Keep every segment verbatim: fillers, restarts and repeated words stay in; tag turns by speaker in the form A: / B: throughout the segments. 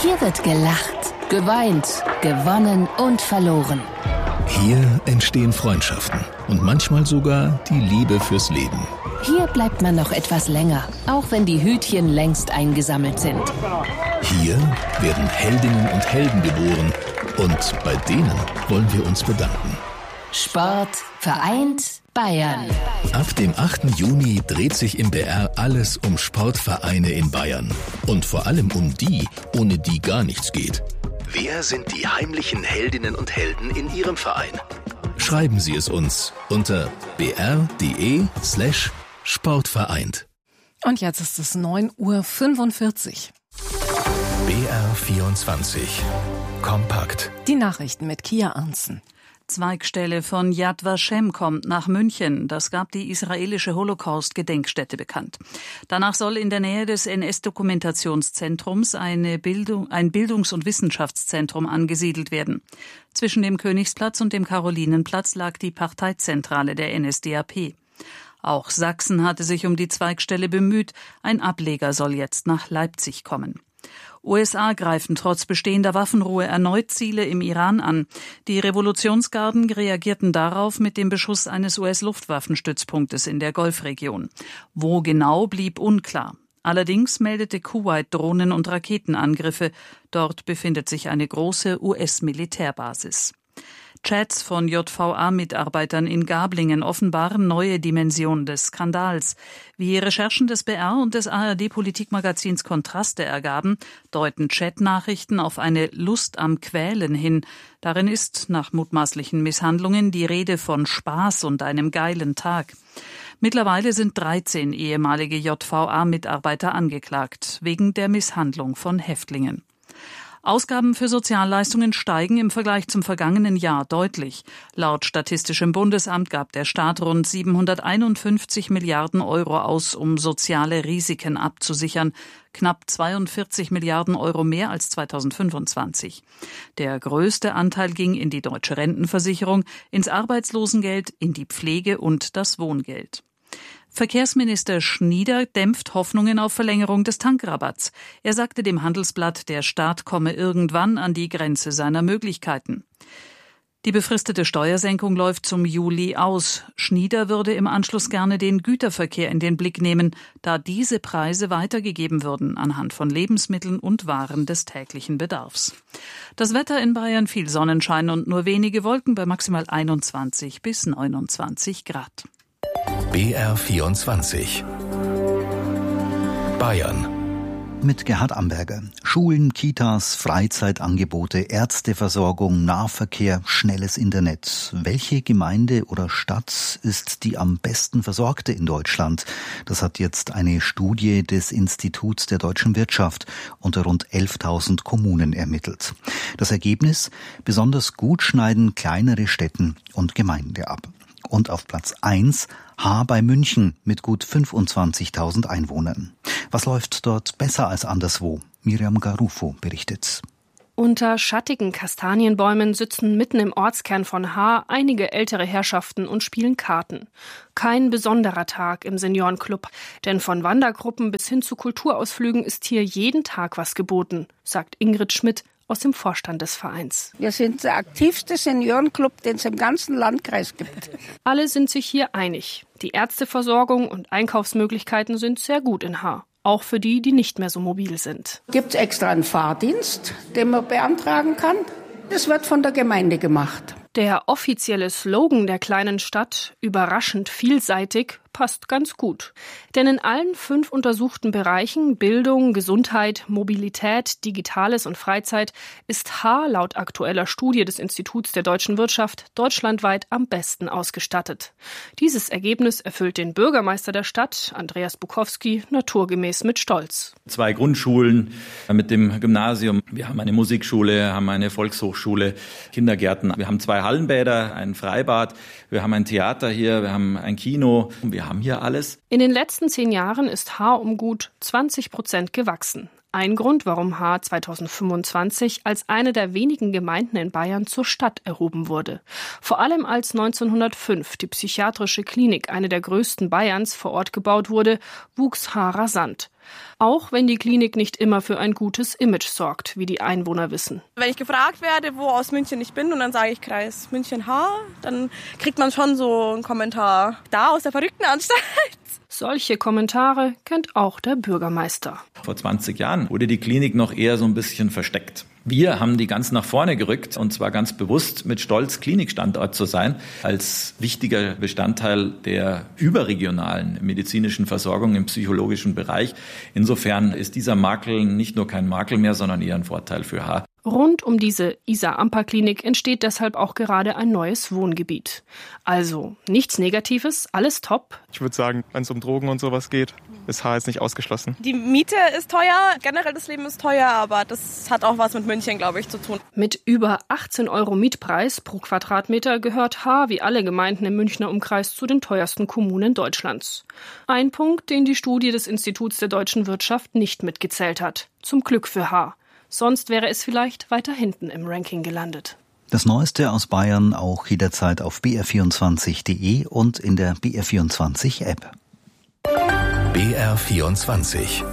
A: Hier wird gelacht, geweint, gewonnen und verloren.
B: Hier entstehen Freundschaften und manchmal sogar die Liebe fürs Leben.
A: Hier bleibt man noch etwas länger, auch wenn die Hütchen längst eingesammelt sind.
B: Hier werden Heldinnen und Helden geboren und bei denen wollen wir uns bedanken.
A: Sport vereint Bayern.
B: Ab dem achten Juni dreht sich im B R alles um Sportvereine in Bayern. Und vor allem um die, ohne die gar nichts geht. Wer sind die heimlichen Heldinnen und Helden in Ihrem Verein? Schreiben Sie es uns unter br.de slash sportvereint.
C: Und jetzt ist es neun Uhr fünfundvierzig.
B: B R vierundzwanzig. Kompakt.
C: Die Nachrichten mit Kia Arntzen.
D: Zweigstelle von Yad Vashem kommt nach München. Das gab die israelische Holocaust-Gedenkstätte bekannt. Danach soll in der Nähe des N S-Dokumentationszentrums eine Bildung, ein Bildungs- und Wissenschaftszentrum angesiedelt werden. Zwischen dem Königsplatz und dem Karolinenplatz lag die Parteizentrale der N S D A P. Auch Sachsen hatte sich um die Zweigstelle bemüht. Ein Ableger soll jetzt nach Leipzig kommen. U S A greifen trotz bestehender Waffenruhe erneut Ziele im Iran an. Die Revolutionsgarden reagierten darauf mit dem Beschuss eines U S-Luftwaffenstützpunktes in der Golfregion. Wo genau, blieb unklar. Allerdings meldete Kuwait Drohnen- und Raketenangriffe. Dort befindet sich eine große U S-Militärbasis. Chats von J V A-Mitarbeitern in Gablingen offenbaren neue Dimensionen des Skandals. Wie Recherchen des B R und des A R D-Politikmagazins Kontraste ergaben, deuten Chatnachrichten auf eine Lust am Quälen hin. Darin ist nach mutmaßlichen Misshandlungen die Rede von Spaß und einem geilen Tag. Mittlerweile sind dreizehn ehemalige J V A-Mitarbeiter angeklagt, wegen der Misshandlung von Häftlingen. Ausgaben für Sozialleistungen steigen im Vergleich zum vergangenen Jahr deutlich. Laut Statistischem Bundesamt gab der Staat rund siebenhunderteinundfünfzig Milliarden Euro aus, um soziale Risiken abzusichern. Knapp zweiundvierzig Milliarden Euro mehr als zweitausendfünfundzwanzig. Der größte Anteil ging in die deutsche Rentenversicherung, ins Arbeitslosengeld, in die Pflege und das Wohngeld. Verkehrsminister Schnieder dämpft Hoffnungen auf Verlängerung des Tankrabatts. Er sagte dem Handelsblatt, der Staat komme irgendwann an die Grenze seiner Möglichkeiten. Die befristete Steuersenkung läuft zum Juli aus. Schnieder würde im Anschluss gerne den Güterverkehr in den Blick nehmen, da diese Preise weitergegeben würden anhand von Lebensmitteln und Waren des täglichen Bedarfs. Das Wetter in Bayern: viel Sonnenschein und nur wenige Wolken bei maximal einundzwanzig bis neunundzwanzig Grad.
B: B R vierundzwanzig. Bayern.
E: Mit Gerhard Amberger. Schulen, Kitas, Freizeitangebote, Ärzteversorgung, Nahverkehr, schnelles Internet. Welche Gemeinde oder Stadt ist die am besten versorgte in Deutschland? Das hat jetzt eine Studie des Instituts der deutschen Wirtschaft unter rund elftausend Kommunen ermittelt. Das Ergebnis: besonders gut schneiden kleinere Städten und Gemeinden ab. Und auf Platz eins Haar bei München mit gut fünfundzwanzigtausend Einwohnern. Was läuft dort besser als anderswo? Miriam Garufo berichtet.
F: Unter schattigen Kastanienbäumen sitzen mitten im Ortskern von Haar einige ältere Herrschaften und spielen Karten. Kein besonderer Tag im Seniorenclub, denn von Wandergruppen bis hin zu Kulturausflügen ist hier jeden Tag was geboten, sagt Ingrid Schmidt aus dem Vorstand des Vereins.
G: Wir sind der aktivste Seniorenclub, den es im ganzen Landkreis gibt.
F: Alle sind sich hier einig. Die Ärzteversorgung und Einkaufsmöglichkeiten sind sehr gut in Haar. Auch für die, die nicht mehr so mobil sind.
G: Gibt es extra einen Fahrdienst, den man beantragen kann? Das wird von der Gemeinde gemacht.
F: Der offizielle Slogan der kleinen Stadt, überraschend vielseitig, passt ganz gut. Denn in allen fünf untersuchten Bereichen, Bildung, Gesundheit, Mobilität, Digitales und Freizeit, ist Haar laut aktueller Studie des Instituts der deutschen Wirtschaft deutschlandweit am besten ausgestattet. Dieses Ergebnis erfüllt den Bürgermeister der Stadt, Andreas Bukowski, naturgemäß mit Stolz.
H: Zwei Grundschulen mit dem Gymnasium. Wir haben eine Musikschule, haben eine Volkshochschule, Kindergärten. Wir haben zwei Hallenbäder, ein Freibad. Wir haben ein Theater hier, wir haben ein Kino. Wir haben hier alles.
F: In den letzten zehn Jahren ist Haar um gut zwanzig Prozent gewachsen. Ein Grund, warum Haar zweitausendfünfundzwanzig als eine der wenigen Gemeinden in Bayern zur Stadt erhoben wurde. Vor allem als neunzehnhundertfünf die psychiatrische Klinik, eine der größten Bayerns, vor Ort gebaut wurde, wuchs Haar rasant. Auch wenn die Klinik nicht immer für ein gutes Image sorgt, wie die Einwohner wissen.
I: Wenn ich gefragt werde, wo aus München ich bin und dann sage ich Kreis München-H, dann kriegt man schon so einen Kommentar. Da aus der Verrücktenanstalt.
F: Solche Kommentare kennt auch der Bürgermeister.
H: Vor zwanzig Jahren wurde die Klinik noch eher so ein bisschen versteckt. Wir haben die ganz nach vorne gerückt und zwar ganz bewusst mit Stolz, Klinikstandort zu sein, als wichtiger Bestandteil der überregionalen medizinischen Versorgung im psychologischen Bereich. Insofern ist dieser Makel nicht nur kein Makel mehr, sondern eher ein Vorteil für H.
F: Rund um diese Isar-Amper-Klinik entsteht deshalb auch gerade ein neues Wohngebiet. Also nichts Negatives, alles top.
J: Ich würde sagen, wenn es um Drogen und sowas geht, ist H jetzt nicht ausgeschlossen.
I: Die Miete ist teuer, generell das Leben ist teuer, aber das hat auch was mit München, glaube ich, zu tun.
F: Mit über achtzehn Euro Mietpreis pro Quadratmeter gehört H wie alle Gemeinden im Münchner Umkreis zu den teuersten Kommunen Deutschlands. Ein Punkt, den die Studie des Instituts der deutschen Wirtschaft nicht mitgezählt hat. Zum Glück für H. Sonst wäre es vielleicht weiter hinten im Ranking gelandet.
E: Das Neueste aus Bayern auch jederzeit auf b r vierundzwanzig punkt d e und in der B R vierundzwanzig App.
B: B R vierundzwanzig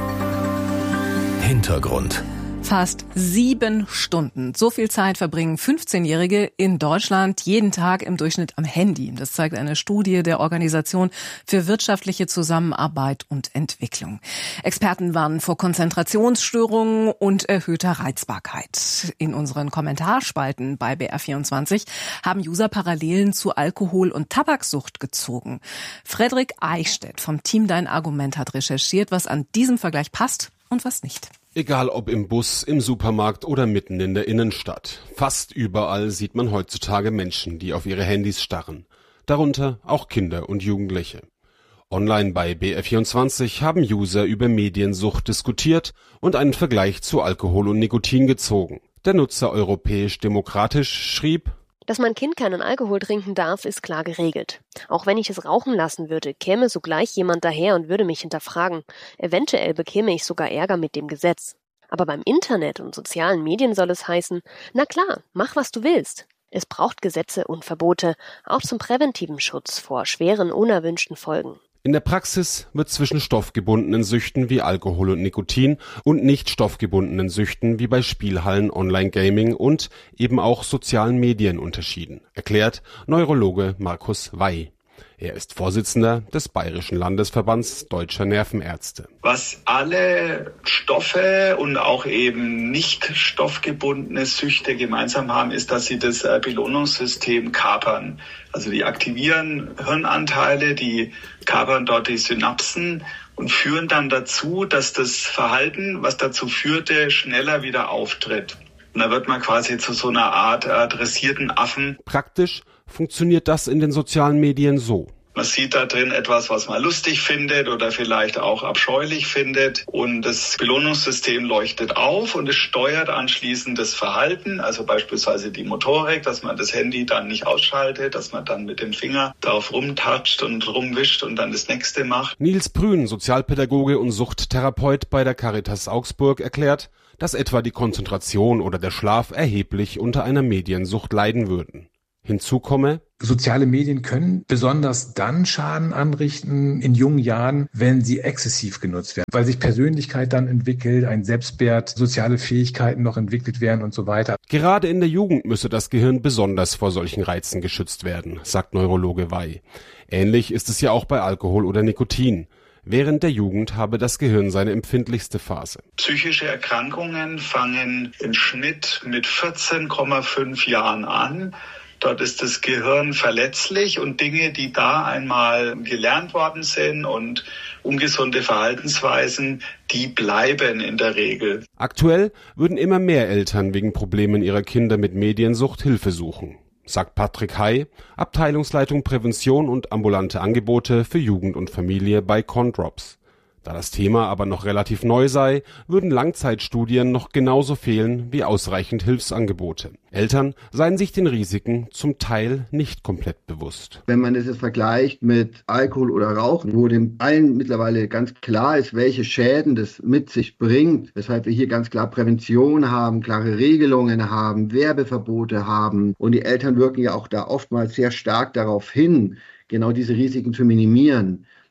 B: Hintergrund.
C: Fast sieben Stunden. So viel Zeit verbringen fünfzehnjährige in Deutschland jeden Tag im Durchschnitt am Handy. Das zeigt eine Studie der Organisation für wirtschaftliche Zusammenarbeit und Entwicklung. Experten warnen vor Konzentrationsstörungen und erhöhter Reizbarkeit. In unseren Kommentarspalten bei B R vierundzwanzig haben User Parallelen zu Alkohol- und Tabaksucht gezogen. Frederik Eichstädt vom Team Dein Argument hat recherchiert, was an diesem Vergleich passt und was nicht.
K: Egal ob im Bus, im Supermarkt oder mitten in der Innenstadt. Fast überall sieht man heutzutage Menschen, die auf ihre Handys starren. Darunter auch Kinder und Jugendliche. Online bei B R vierundzwanzig haben User über Mediensucht diskutiert und einen Vergleich zu Alkohol und Nikotin gezogen. Der Nutzer Europäisch Demokratisch schrieb:
L: Dass mein Kind keinen Alkohol trinken darf, ist klar geregelt. Auch wenn ich es rauchen lassen würde, käme sogleich jemand daher und würde mich hinterfragen. Eventuell bekäme ich sogar Ärger mit dem Gesetz. Aber beim Internet und sozialen Medien soll es heißen, na klar, mach was du willst. Es braucht Gesetze und Verbote, auch zum präventiven Schutz vor schweren, unerwünschten Folgen.
K: In der Praxis wird zwischen stoffgebundenen Süchten wie Alkohol und Nikotin und nicht stoffgebundenen Süchten wie bei Spielhallen, Online-Gaming und eben auch sozialen Medien unterschieden, erklärt Neurologe Markus Wey. Er ist Vorsitzender des Bayerischen Landesverbands Deutscher Nervenärzte.
M: Was alle Stoffe und auch eben nicht stoffgebundene Süchte gemeinsam haben, ist, dass sie das Belohnungssystem kapern. Also die aktivieren Hirnanteile, die kapern dort die Synapsen und führen dann dazu, dass das Verhalten, was dazu führte, schneller wieder auftritt. Und da wird man quasi zu so einer Art äh, dressierten Affen.
K: Praktisch funktioniert das in den sozialen Medien so.
M: Man sieht da drin etwas, was man lustig findet oder vielleicht auch abscheulich findet. Und das Belohnungssystem leuchtet auf und es steuert anschließend das Verhalten, also beispielsweise die Motorik, dass man das Handy dann nicht ausschaltet, dass man dann mit dem Finger darauf rumtatscht und rumwischt und dann das nächste macht.
K: Nils Brün, Sozialpädagoge und Suchttherapeut bei der Caritas Augsburg, erklärt, dass etwa die Konzentration oder der Schlaf erheblich unter einer Mediensucht leiden würden. Hinzu komme:
N: Soziale Medien können besonders dann Schaden anrichten in jungen Jahren, wenn sie exzessiv genutzt werden, weil sich Persönlichkeit dann entwickelt, ein Selbstwert, soziale Fähigkeiten noch entwickelt werden und so weiter.
K: Gerade in der Jugend müsse das Gehirn besonders vor solchen Reizen geschützt werden, sagt Neurologe Wey. Ähnlich ist es ja auch bei Alkohol oder Nikotin. Während der Jugend habe das Gehirn seine empfindlichste Phase.
M: Psychische Erkrankungen fangen im Schnitt mit vierzehn Komma fünf Jahren an. Dort ist das Gehirn verletzlich und Dinge, die da einmal gelernt worden sind und ungesunde Verhaltensweisen, die bleiben in der Regel.
K: Aktuell würden immer mehr Eltern wegen Problemen ihrer Kinder mit Mediensucht Hilfe suchen, sagt Patrick Hay, Abteilungsleitung Prävention und ambulante Angebote für Jugend und Familie bei Condrops. Da das Thema aber noch relativ neu sei, würden Langzeitstudien noch genauso fehlen wie ausreichend Hilfsangebote. Eltern seien sich den Risiken zum Teil nicht komplett bewusst.
O: Wenn man das jetzt vergleicht mit Alkohol oder Rauchen, wo dem allen mittlerweile ganz klar ist, welche Schäden das mit sich bringt, weshalb wir hier ganz klar Prävention haben, klare Regelungen haben, Werbeverbote haben und die Eltern wirken ja auch da oftmals sehr stark darauf hin, genau diese Risiken zu minimieren.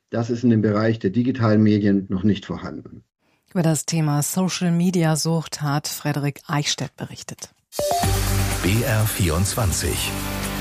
O: Das ist in dem Bereich der digitalen Medien noch nicht vorhanden.
C: Über das Thema Social-Media-Sucht hat Frederik Eichstädt berichtet.
B: B R vierundzwanzig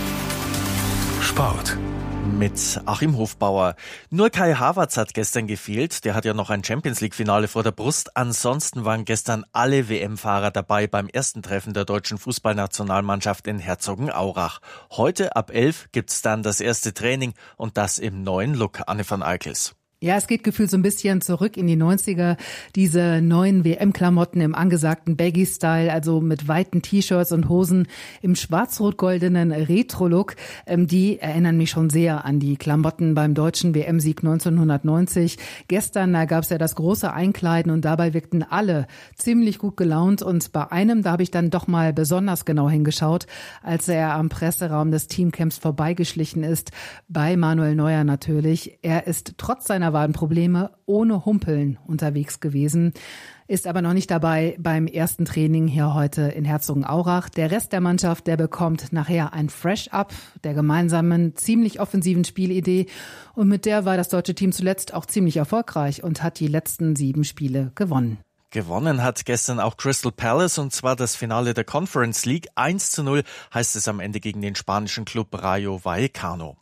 B: Sport.
P: Mit Achim Hofbauer. Nur Kai Havertz hat gestern gefehlt. Der hat ja noch ein Champions-League-Finale vor der Brust. Ansonsten waren gestern alle W M-Fahrer dabei beim ersten Treffen der deutschen Fußballnationalmannschaft in Herzogenaurach. Heute ab elf gibt's dann das erste Training und das im neuen Look. Anne van Eickels.
Q: Ja, es geht gefühlt so ein bisschen zurück in die neunziger. Diese neuen W M-Klamotten im angesagten Baggy-Style, also mit weiten T-Shirts und Hosen im schwarz-rot-goldenen Retro-Look, ähm, die erinnern mich schon sehr an die Klamotten beim deutschen W M-Sieg neunzehnhundertneunzig. Gestern, da gab es ja das große Einkleiden und dabei wirkten alle ziemlich gut gelaunt. Und bei einem, da habe ich dann doch mal besonders genau hingeschaut, als er am Presseraum des Teamcamps vorbeigeschlichen ist, bei Manuel Neuer natürlich. Er ist trotz seiner waren Probleme ohne Humpeln unterwegs gewesen, ist aber noch nicht dabei beim ersten Training hier heute in Herzogenaurach. Der Rest der Mannschaft, der bekommt nachher ein Fresh-Up der gemeinsamen, ziemlich offensiven Spielidee und mit der war das deutsche Team zuletzt auch ziemlich erfolgreich und hat die letzten sieben Spiele gewonnen.
P: Gewonnen hat gestern auch Crystal Palace und zwar das Finale der Conference League. eins zu null heißt es am Ende gegen den spanischen Club Rayo Vallecano.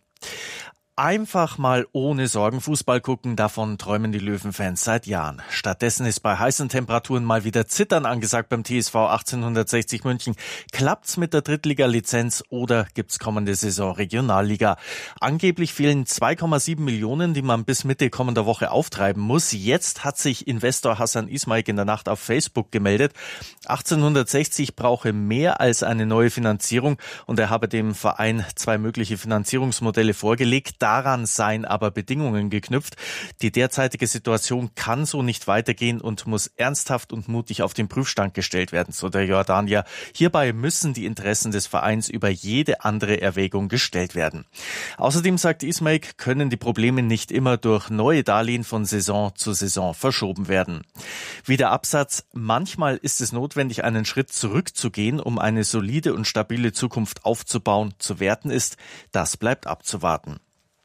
P: Einfach mal ohne Sorgen Fußball gucken, davon träumen die Löwenfans seit Jahren. Stattdessen ist bei heißen Temperaturen mal wieder Zittern angesagt beim T S V achtzehnhundertsechzig München. Klappt's mit der Drittliga-Lizenz oder gibt's kommende Saison Regionalliga? Angeblich fehlen zwei Komma sieben Millionen, die man bis Mitte kommender Woche auftreiben muss. Jetzt hat sich Investor Hassan Ismaik in der Nacht auf Facebook gemeldet. achtzehnhundertsechzig brauche mehr als eine neue Finanzierung und er habe dem Verein zwei mögliche Finanzierungsmodelle vorgelegt. Daran seien aber Bedingungen geknüpft. Die derzeitige Situation kann so nicht weitergehen und muss ernsthaft und mutig auf den Prüfstand gestellt werden, so der Jordanier. Hierbei müssen die Interessen des Vereins über jede andere Erwägung gestellt werden. Außerdem sagt Ismaik, können die Probleme nicht immer durch neue Darlehen von Saison zu Saison verschoben werden. Wie der Absatz, manchmal ist es notwendig, einen Schritt zurückzugehen, um eine solide und stabile Zukunft aufzubauen, zu werten ist, das bleibt abzuwarten.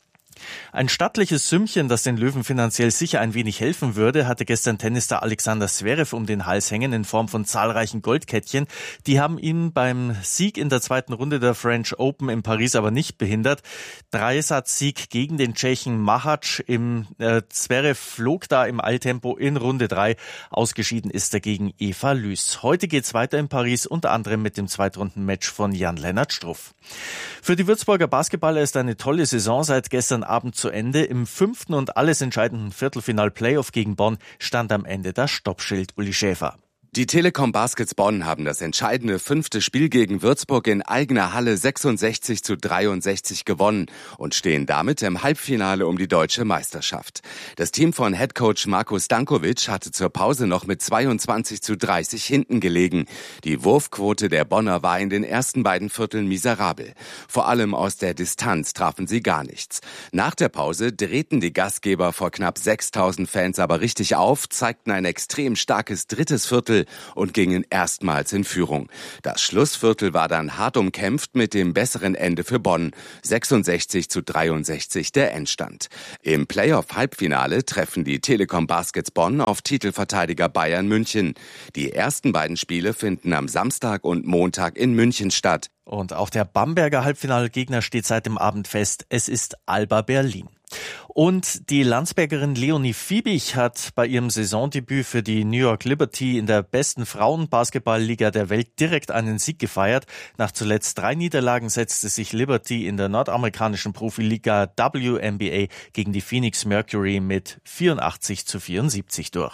P: Ein stattliches Sümmchen, das den Löwen finanziell sicher ein wenig helfen würde, hatte gestern Tennisstar Alexander Zverev um den Hals hängen in Form von zahlreichen Goldkettchen. Die haben ihn beim Sieg in der zweiten Runde der French Open in Paris aber nicht behindert. Dreisatz-Sieg gegen den Tschechen Machac. Im äh, Zverev flog da im Eiltempo in Runde drei. Ausgeschieden ist er gegen Eva Lys. Heute geht's weiter in Paris, unter anderem mit dem Zweitrundenmatch von Jan-Lennart Struff. Für die Würzburger Basketballer ist eine tolle Saison seit gestern Abend zu Ende. Im fünften und alles entscheidenden Viertelfinal-Playoff gegen Bonn stand am Ende das Stoppschild. Uli Schäfer.
R: Die Telekom Baskets Bonn haben das entscheidende fünfte Spiel gegen Würzburg in eigener Halle sechsundsechzig zu dreiundsechzig gewonnen und stehen damit im Halbfinale um die deutsche Meisterschaft. Das Team von Headcoach Marko Stankovic hatte zur Pause noch mit zweiundzwanzig zu dreißig hinten gelegen. Die Wurfquote der Bonner war in den ersten beiden Vierteln miserabel. Vor allem aus der Distanz trafen sie gar nichts. Nach der Pause drehten die Gastgeber vor knapp sechstausend Fans aber richtig auf, zeigten ein extrem starkes drittes Viertel und gingen erstmals in Führung. Das Schlussviertel war dann hart umkämpft mit dem besseren Ende für Bonn. sechsundsechzig zu dreiundsechzig der Endstand. Im Playoff-Halbfinale treffen die Telekom Baskets Bonn auf Titelverteidiger Bayern München. Die ersten beiden Spiele finden am Samstag und Montag in München statt.
P: Und auch der Bamberger Halbfinalgegner steht seit dem Abend fest. Es ist Alba Berlin. Und die Landsbergerin Leonie Fiebig hat bei ihrem Saisondebüt für die New York Liberty in der besten Frauenbasketballliga der Welt direkt einen Sieg gefeiert. Nach zuletzt drei Niederlagen setzte sich Liberty in der nordamerikanischen Profiliga W N B A gegen die Phoenix Mercury mit vierundachtzig zu vierundsiebzig durch.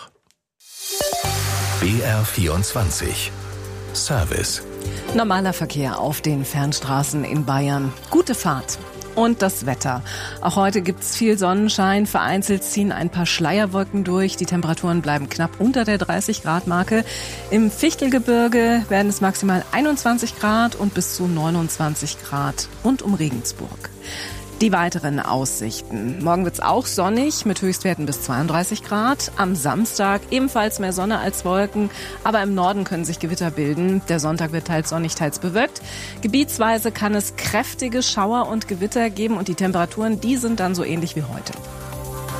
B: B R vierundzwanzig Service.
C: Normaler Verkehr auf den Fernstraßen in Bayern. Gute Fahrt. Und das Wetter. Auch heute gibt's viel Sonnenschein. Vereinzelt ziehen ein paar Schleierwolken durch. Die Temperaturen bleiben knapp unter der dreißig Grad Marke. Im Fichtelgebirge werden es maximal einundzwanzig Grad und bis zu neunundzwanzig Grad rund um Regensburg. Die weiteren Aussichten. Morgen wird's auch sonnig mit Höchstwerten bis zweiunddreißig Grad. Am Samstag ebenfalls mehr Sonne als Wolken, aber im Norden können sich Gewitter bilden. Der Sonntag wird teils sonnig, teils bewölkt. Gebietsweise kann es kräftige Schauer und Gewitter geben und die Temperaturen, die sind dann so ähnlich wie heute.